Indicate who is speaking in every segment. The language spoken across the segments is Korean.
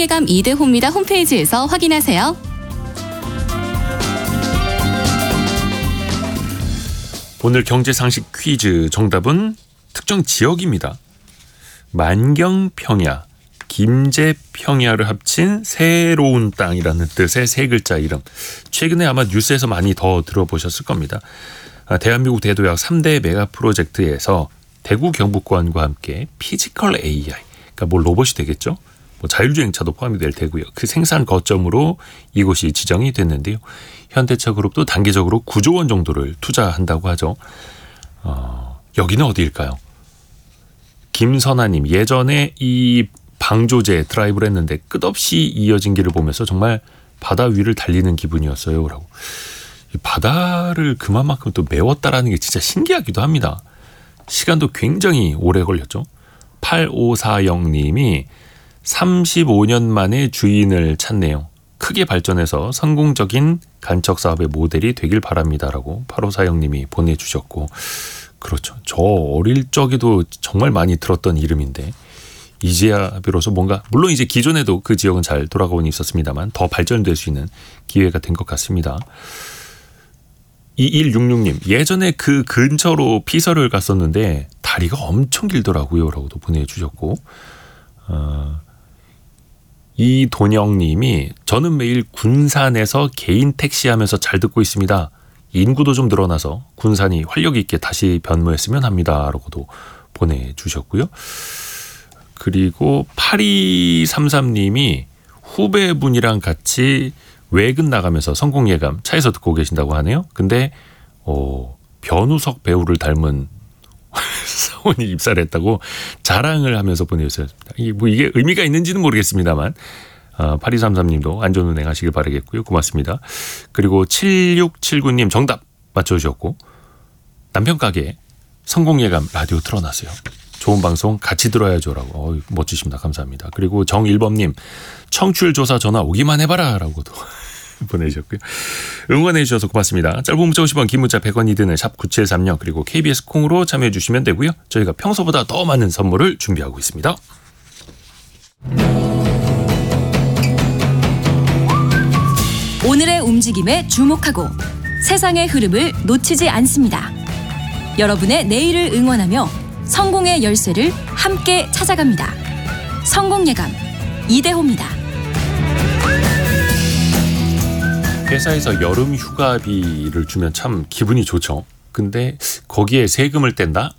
Speaker 1: 성공예감 이대호입니다 홈페이지에서 확인하세요.
Speaker 2: 오늘 경제상식 퀴즈 정답은 특정 지역입니다. 만경평야, 김제평야를 합친 새로운 땅이라는 뜻의 세 글자 이름. 최근에 아마 뉴스에서 많이 더 들어보셨을 겁니다. 대한민국 대도약 3대 메가 프로젝트에서 대구 경북권과 함께 피지컬 AI, 그러니까 뭐 로봇이 되겠죠. 뭐 자율주행차도 포함이 될 테고요. 그 생산 거점으로 이곳이 지정이 됐는데요. 현대차그룹도 단기적으로 9조 원 정도를 투자한다고 하죠. 여기는 어디일까요? 김선아님, 예전에 이 방조제 드라이브를 했는데 끝없이 이어진 길을 보면서 정말 바다 위를 달리는 기분이었어요. 라고. 이 바다를 그만큼 또 메웠다라는 게 진짜 신기하기도 합니다. 시간도 굉장히 오래 걸렸죠. 8540님이 35년 만에 주인을 찾네요. 크게 발전해서 성공적인 간척 사업의 모델이 되길 바랍니다라고 8540님이 보내주셨고, 그렇죠. 저 어릴 적에도 정말 많이 들었던 이름인데 이제야 비로소 뭔가, 물론 이제 기존에도 그 지역은 잘 돌아가곤 있었습니다만 더 발전될 수 있는 기회가 된 것 같습니다. 2166님, 예전에 그 근처로 피서를 갔었는데 다리가 엄청 길더라고요 라고도 보내주셨고, 이돈영님이 저는 매일 군산에서 개인 택시하면서 잘 듣고 있습니다. 인구도 좀 늘어나서 군산이 활력 있게 다시 변모했으면 합니다 라고도 보내주셨고요. 그리고 8233님이 후배분이랑 같이 외근 나가면서 성공예감 차에서 듣고 계신다고 하네요. 근데 변우석 배우를 닮은 사원이 입사를 했다고 자랑을 하면서 보내주셨습니다. 이게 의미가 있는지는 모르겠습니다만 8233님도 안전운행 하시길 바라겠고요. 고맙습니다. 그리고 7679님 정답 맞춰주셨고, 남편 가게 성공예감 라디오 틀어놨어요. 좋은 방송 같이 들어야죠라고. 멋지십니다. 감사합니다. 그리고 정일범님, 청취율 조사 전화 오기만 해봐라 라고도 보내주셨고요. 응원해 주셔서 고맙습니다. 짧은 문자 50원, 긴 문자 100원이 드는 샵 9730, 그리고 KBS 콩으로 참여해 주시면 되고요. 저희가 평소보다 더 많은 선물을 준비하고 있습니다.
Speaker 3: 오늘의 움직임에 주목하고 세상의 흐름을 놓치지 않습니다. 여러분의 내일을 응원하며 성공의 열쇠를 함께 찾아갑니다. 성공예감 이대호입니다.
Speaker 2: 회사에서 여름 휴가비를 주면 참 기분이 좋죠. 근데 거기에 세금을 뗀다?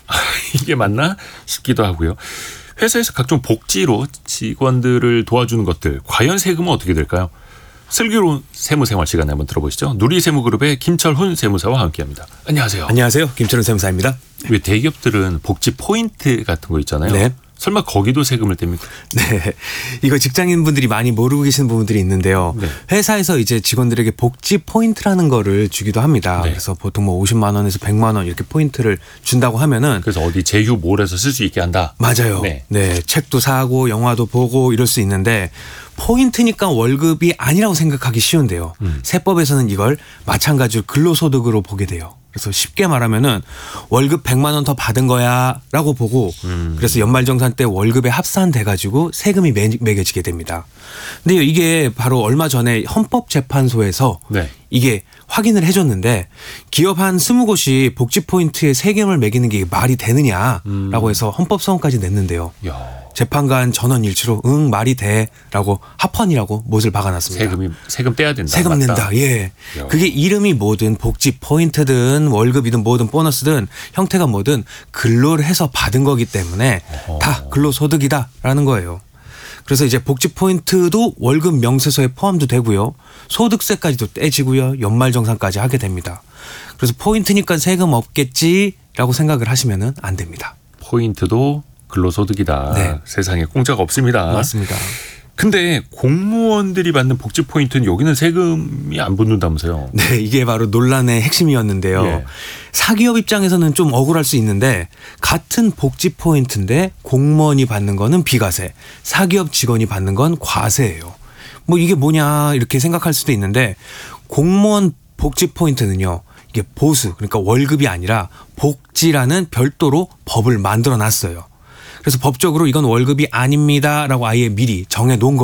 Speaker 2: 이게 맞나 싶기도 하고요. 회사에서 각종 복지로 직원들을 도와주는 것들, 과연 세금은 어떻게 될까요? 슬기로운 세무생활 시간에 한번 들어보시죠. 누리세무그룹의 김철훈 세무사와 함께합니다. 안녕하세요.
Speaker 4: 안녕하세요. 김철훈 세무사입니다.
Speaker 2: 왜 대기업들은 복지 포인트 같은 거 있잖아요.
Speaker 4: 네.
Speaker 2: 설마 거기도 세금을 뗍니까?
Speaker 4: 네. 이거 직장인분들이 많이 모르고 계시는 부분들이 있는데요. 네. 회사에서 이제 직원들에게 복지 포인트라는 거를 주기도 합니다. 네. 그래서 보통 뭐 50만 원에서 100만 원 이렇게 포인트를 준다고 하면은,
Speaker 2: 그래서 어디 제휴 몰에서 쓸 수 있게 한다.
Speaker 4: 맞아요.
Speaker 2: 네.
Speaker 4: 네. 책도 사고 영화도 보고 이럴 수 있는데, 포인트니까 월급이 아니라고 생각하기 쉬운데요. 세법에서는 이걸 마찬가지로 근로소득으로 보게 돼요. 그래서 쉽게 말하면은 월급 100만 원 더 받은 거야 라고 보고, 그래서 연말정산 때 월급에 합산돼 가지고 세금이 매겨지게 됩니다. 근데 이게 바로 얼마 전에 헌법재판소에서 네. 이게 확인을 해줬는데, 기업 한 20곳이 복지 포인트에 세금을 매기는 게 말이 되느냐라고 해서 헌법소원까지 냈는데요. 야. 재판관 전원일치로 응 말이 돼라고 합헌이라고 못을 박아놨습니다.
Speaker 2: 세금 떼야 된다.
Speaker 4: 세금
Speaker 2: 맞다.
Speaker 4: 낸다. 예. 그게 이름이 뭐든 복지 포인트든 월급이든 뭐든 보너스든 형태가 뭐든 근로를 해서 받은 거기 때문에 다 근로소득이다라는 거예요. 그래서 이제 복지 포인트도 월급 명세서에 포함도 되고요. 소득세까지도 떼지고요. 연말정산까지 하게 됩니다. 그래서 포인트니까 세금 없겠지라고 생각을 하시면은 안 됩니다.
Speaker 2: 포인트도 근로소득이다. 네. 세상에 공짜가 없습니다.
Speaker 4: 맞습니다.
Speaker 2: 근데 공무원들이 받는 복지 포인트는 여기는 세금이 안 붙는다면서요?
Speaker 4: 네, 이게 바로 논란의 핵심이었는데요. 예. 사기업 입장에서는 좀 억울할 수 있는데, 같은 복지 포인트인데 공무원이 받는 거는 비과세, 사기업 직원이 받는 건 과세예요. 뭐 이게 뭐냐 이렇게 생각할 수도 있는데, 공무원 복지 포인트는요, 이게 보수, 그러니까 월급이 아니라 복지라는 별도로 법을 만들어 놨어요. 그래서 법적으로 이건 월급이 아닙니다라고 아예 미리 정해 놓은 거.